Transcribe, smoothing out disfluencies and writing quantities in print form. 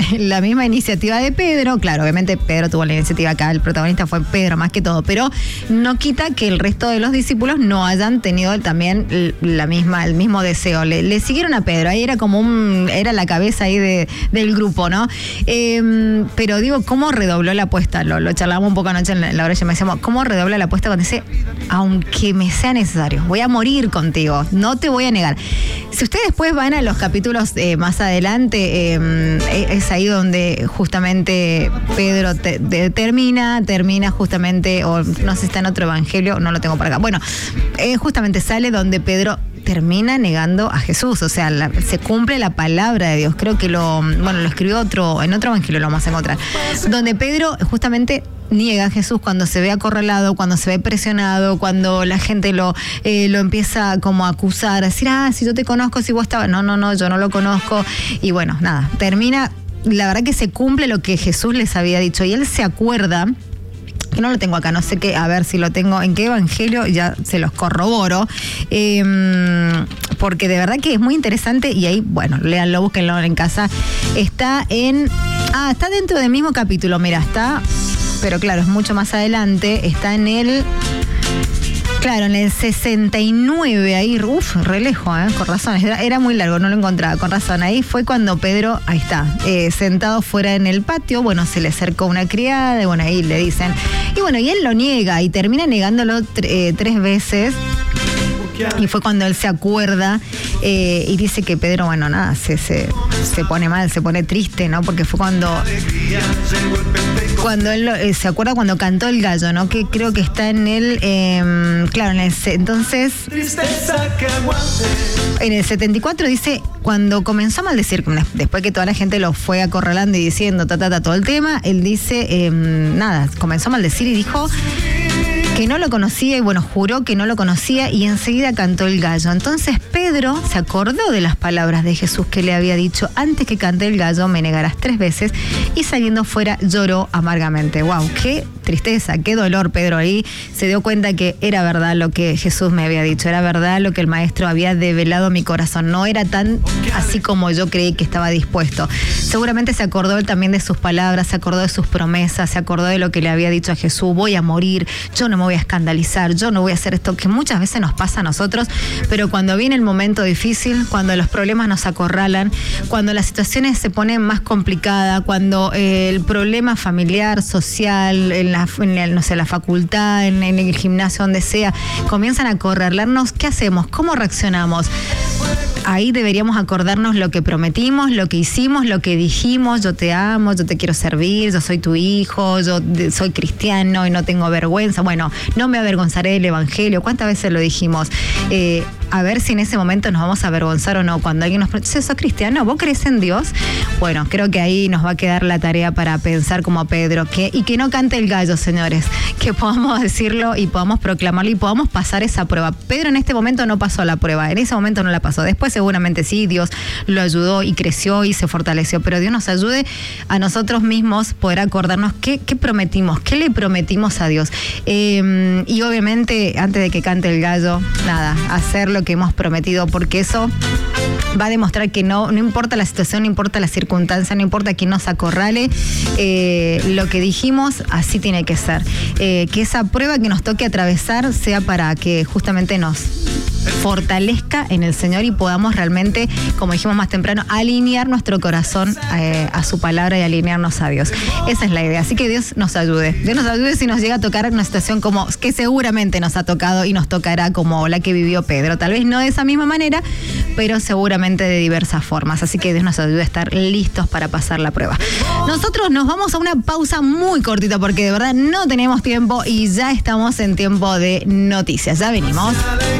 la misma iniciativa de Pedro. Claro, obviamente Pedro tuvo la iniciativa acá, el protagonista fue Pedro más que todo, pero no quita que el resto de los discípulos no hayan tenido también el mismo deseo. Le siguieron a Pedro, ahí era como era la cabeza ahí del grupo, ¿no? Pero digo, ¿cómo redobló la apuesta? Lo charlábamos un poco anoche en la hora, me decíamos, ¿cómo redobla la apuesta cuando dice, aunque me sea necesario, voy a morir contigo, no te voy a negar? Si ustedes después van a los capítulos más adelante, es ahí donde justamente Pedro termina justamente, o no sé si está en otro evangelio, no lo tengo por acá. Bueno, justamente sale donde Pedro termina negando a Jesús, o sea, se cumple la palabra de Dios. Creo que lo escribió en otro evangelio, lo vamos a encontrar, donde Pedro justamente niega a Jesús cuando se ve acorralado, cuando se ve presionado, cuando la gente lo empieza como a acusar, a decir, si yo te conozco, si vos estabas, no, yo no lo conozco, y bueno, nada, termina, la verdad que se cumple lo que Jesús les había dicho, y él se acuerda, que no lo tengo acá, no sé qué, a ver si lo tengo, en qué evangelio, ya se los corroboro, porque de verdad que es muy interesante, y ahí, bueno, léanlo, búsquenlo en casa, está dentro del mismo capítulo, mira, pero claro, es mucho más adelante, está en el 69, ahí, re lejos, con razón, era muy largo, no lo encontraba, con razón, ahí fue cuando Pedro, ahí está, sentado fuera en el patio, bueno, se le acercó una criada, y bueno, ahí le dicen, y bueno, y él lo niega, y termina negándolo 3 veces, y fue cuando él se acuerda, y dice que Pedro, bueno, nada, se pone mal, se pone triste, ¿no? Porque fue cuando él se acuerda cuando cantó el gallo, ¿no? Que creo que está en el, entonces, en el 74 dice, cuando comenzó a maldecir, después que toda la gente lo fue acorralando y diciendo, todo el tema, él dice, comenzó a maldecir y dijo que no lo conocía, y bueno, juró que no lo conocía, y enseguida cantó el gallo. Entonces Pedro se acordó de las palabras de Jesús que le había dicho, antes que cante el gallo me negarás 3 veces, y saliendo fuera lloró amargamente. Wow, qué tristeza, qué dolor. Pedro ahí se dio cuenta que era verdad lo que Jesús me había dicho, era verdad lo que el maestro había develado a mi corazón, no era tan así como yo creí que estaba dispuesto. Seguramente se acordó él también de sus palabras, se acordó de sus promesas, se acordó de lo que le había dicho a Jesús, voy a morir, yo no me voy a escandalizar, yo no voy a hacer esto, que muchas veces nos pasa a nosotros, pero cuando viene el momento difícil, cuando los problemas nos acorralan, cuando las situaciones se ponen más complicadas, cuando el problema familiar, social, en la facultad, en el gimnasio, donde sea, comienzan a acorralarnos, ¿qué hacemos? ¿Cómo reaccionamos? Ahí deberíamos acordarnos lo que prometimos, lo que hicimos, lo que dijimos, yo te amo, yo te quiero servir, yo soy tu hijo, yo soy cristiano y no tengo vergüenza. Bueno, no me avergonzaré del evangelio. ¿Cuántas veces lo dijimos? A ver si en ese momento nos vamos a avergonzar o no. Cuando alguien nos pregunta, ¿sos cristiano? ¿Vos crees en Dios? Bueno, creo que ahí nos va a quedar la tarea para pensar como Pedro, y que no cante el gallo, señores, que podamos decirlo y podamos proclamarlo y podamos pasar esa prueba. Pedro en este momento no pasó la prueba, en ese momento no la pasó. Después seguramente sí, Dios lo ayudó y creció y se fortaleció, pero Dios nos ayude a nosotros mismos poder acordarnos qué prometimos, qué le prometimos a Dios. Y obviamente, antes de que cante el gallo, hacer lo que hemos prometido, porque eso va a demostrar que no importa la situación, no importa la circunstancia, no importa quién nos acorrale, lo que dijimos, así tiene que ser. Que esa prueba que nos toque atravesar sea para que justamente nos fortalezca en el Señor y podamos realmente, como dijimos más temprano, alinear nuestro corazón a su palabra y alinearnos a Dios. Esa es la idea. Así que Dios nos ayude. Dios nos ayude si nos llega a tocar una situación como que seguramente nos ha tocado y nos tocará como la que vivió Pedro. Tal vez no de esa misma manera, pero seguramente de diversas formas. Así que Dios nos ayude a estar listos para pasar la prueba. Nosotros nos vamos a una pausa muy cortita porque de verdad no tenemos tiempo y ya estamos en tiempo de noticias. Ya venimos.